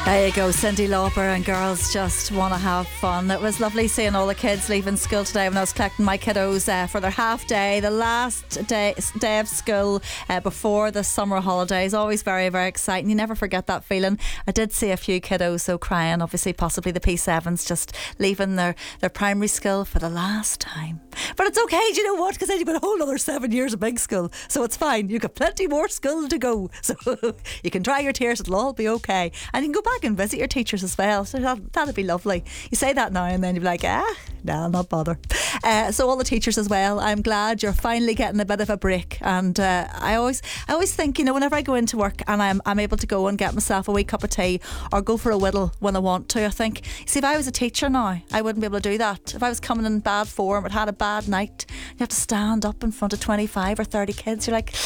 There you go, Cyndi Lauper and Girls Just Want to Have Fun. It was lovely seeing all the kids leaving school today when I was collecting my kiddos for their half day, the last day of school before the summer holidays. Always very, very exciting. You never forget that feeling. I did see a few kiddos though crying, obviously possibly the P7s just leaving their primary school for the last time. But it's okay, do you know what? Because then you've got a whole other 7 years of big school, so it's fine. You've got plenty more school to go, so you can dry your tears, it'll all be okay. And you can go back and visit your teachers as well, so that'd be lovely. You say that now and then you'd be like, no, I'll not bother. So all the teachers as well, I'm glad you're finally getting a bit of a break. And I always think, you know, whenever I go into work and I'm able to go and get myself a wee cup of tea or go for a whittle when I want to, I think, see, if I was a teacher now, I wouldn't be able to do that. If I was coming in bad form, I'd had a bad night, you have to stand up in front of 25 or 30 kids, you're like,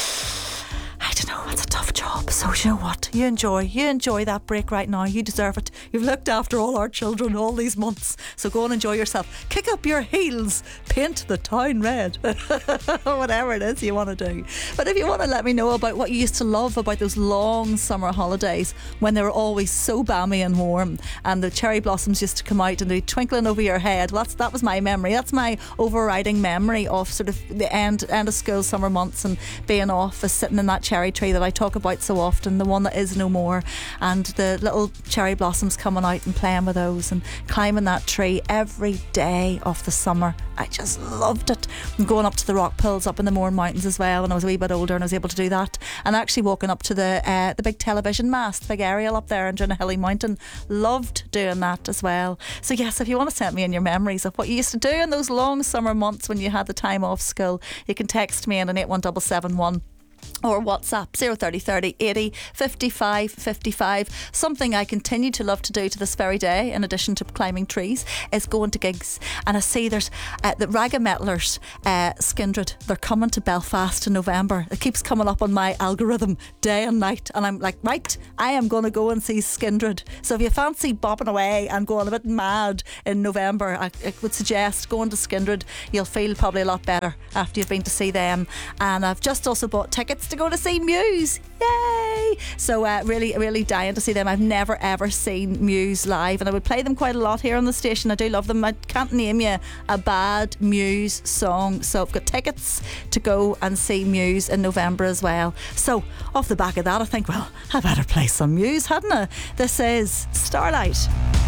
I don't know, it's a tough job. So you know what, you enjoy that break right now. You deserve it. You've looked after all our children all these months, so go and enjoy yourself. Kick up your heels, paint the town red or whatever it is you want to do. But if you want to let me know about what you used to love about those long summer holidays when they were always so balmy and warm and the cherry blossoms used to come out and they'd be twinkling over your head, well, that was my memory. That's my overriding memory of sort of the end of school summer months and being off, sitting in that cherry tree that I talk about so often, the one that is no more, and the little cherry blossoms coming out and playing with those and climbing that tree every day of the summer. I just loved it. And going up to the rock pools up in the Mourne Mountains as well when I was a wee bit older and I was able to do that, and actually walking up to the big television mast, the big aerial up there in Drinahelly Mountain. Loved doing that as well. So yes, if you want to send me in your memories of what you used to do in those long summer months when you had the time off school, you can text me in on 81771 or WhatsApp 03030 80 55 55. Something I continue to love to do to this very day, in addition to climbing trees, is going to gigs. And I see there's the Ragametlers, Skindred. They're coming to Belfast in November. It keeps coming up on my algorithm day and night, and I'm like, right, I am going to go and see Skindred. So if you fancy bopping away and going a bit mad in November, I would suggest going to Skindred. You'll feel probably a lot better after you've been to see them. And I've just also bought tickets to go to see Muse. Yay! So really, really dying to see them. I've never ever seen Muse live, and I would play them quite a lot here on the station. I do love them. I can't name you a bad Muse song. So I've got tickets to go and see Muse in November as well. So off the back of that, I think, well, I better play some Muse, hadn't I? This is Starlight.